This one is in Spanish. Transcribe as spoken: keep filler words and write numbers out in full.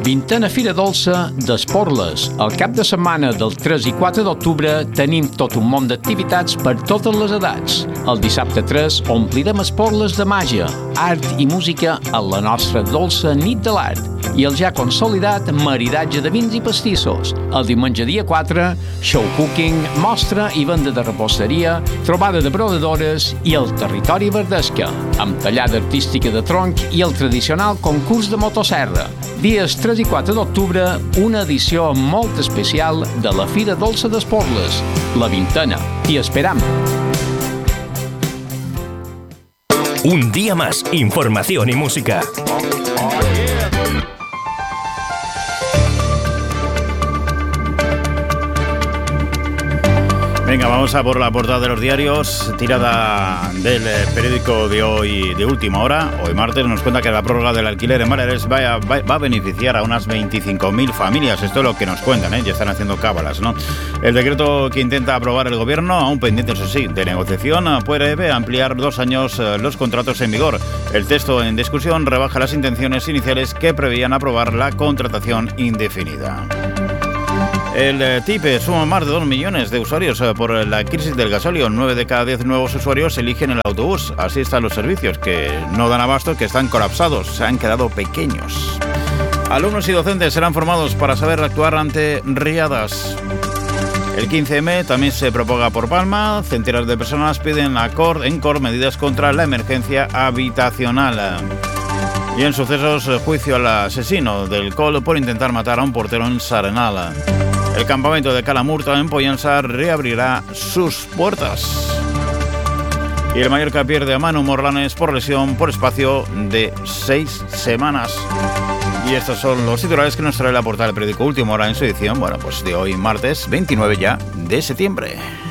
Vintena Fira Dolça d'Esporles. El cap de setmana del tres i quatre d'octubre tenim tot un munt d'activitats per totes les edats. El dissabte tres omplirem Esporles de màgia, art i música a la nostra dolça nit de l'art i el ja consolidat maridatge de vins i pastissos. El diumenge dia quatre, show cooking, mostra i venda de reposteria, trobada de brodadores i el territori verdesca, amb tallada artística de tronc i el tradicional concurs de motosserra. Dies tres i quatre d'octubre, una edició molt especial de la Fira Dolça d'Esporles, la vintena. T'hi esperam! Un día más, información y música. Venga, vamos a por la portada de los diarios, tirada del periódico de hoy, de última hora. Hoy martes nos cuenta que la prórroga del alquiler en Baleares va a, va a beneficiar a unas veinticinco mil familias. Esto es lo que nos cuentan, ¿eh? Ya están haciendo cábalas, ¿no? El decreto que intenta aprobar el gobierno, aún pendiente, eso sí, de negociación, puede ampliar dos años los contratos en vigor. El texto en discusión rebaja las intenciones iniciales que preveían aprobar la contratación indefinida. El T I P suma más de dos millones de usuarios por la crisis del gasóleo. nueve de cada diez nuevos usuarios eligen el autobús. Así están los servicios, que no dan abasto, que están colapsados, se han quedado pequeños. Alumnos y docentes serán formados para saber actuar ante riadas. El quince eme también se propaga por Palma. Centenares de personas piden a CORD, en CORD medidas contra la emergencia habitacional. Y en sucesos, juicio al asesino del Col por intentar matar a un portero en S'Arenal. El campamento de Calamurta en Pollença reabrirá sus puertas. Y el Mallorca pierde a Manu Morlanes por lesión por espacio de seis semanas. Y estos son los titulares que nos trae la portada del periódico Última Hora en su edición, bueno, pues de hoy martes veintinueve ya de septiembre.